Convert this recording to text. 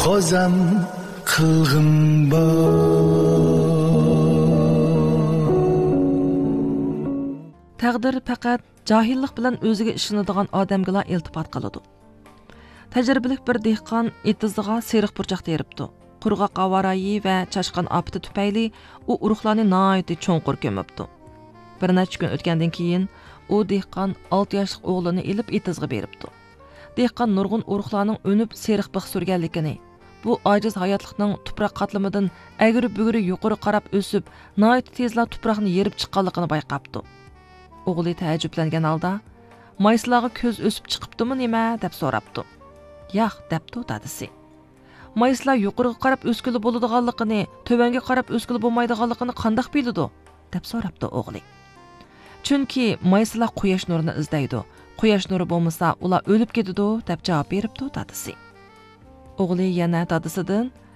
qozam qilg'im bor. Taqdir faqat jahillik bilan o'ziga ishonadigan odamga iltifot qiladi. Tajribalik bir dehqon etizdiga seriq burchaq teribdi. Qurg'oq avarayi va chashqan opati tufayli u urug'larni nihoyatda cho'nqur ko'mibdi. Bir necha kun o'tgandan keyin u dehqon 6 yoshli o'g'lini ilib etizga beribdi. Dehqon nurg'un urug'larning o'nib seriq bix surganligini, bu ojiz hayotlikning tuproq qatlamidan agri-bugri yuqori qarab o'sib, nihoyat tezla tuproqni yerib chiqqanligini bayqabdi. O'g'li taajjublangan holda, "Mayslarga ko'z o'sib chiqibdimi nima?" deb so'rabdi. "Yo'q," debdi dadisi. "Mayslar yuqoriga qarab o'skili bo'ladiganligini, tövanga qarab o'skili bo'lmaydiganligini qanday biladi?" deb so'rabdi o'g'li. Chunki mayslar quyosh nurini izlaydi. Quyosh nuri bo'lmasa, ular o'lib ketadi deb javob beribdi dadisi. O'g'li yana dadisidan